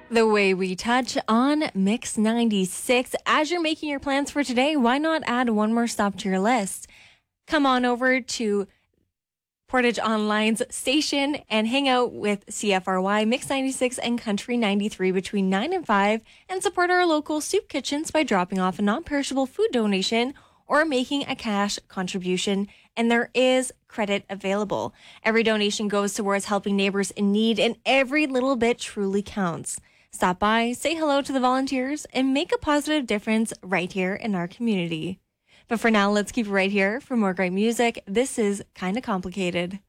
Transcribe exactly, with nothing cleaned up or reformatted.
The way we touch on Mix ninety-six. As you're making your plans for today, why not add one more stop to your list? Come on over to Portage Online's station and hang out with C F R Y, Mix ninety-six, and Country ninety-three between nine and five, and support our local soup kitchens by dropping off a non-perishable food donation or making a cash contribution. And there is credit available. Every donation goes towards helping neighbors in need, and every little bit truly counts. Stop by, say hello to the volunteers, and make a positive difference right here in our community. But for now, let's keep it right here for more great music. This is Kinda Complicated.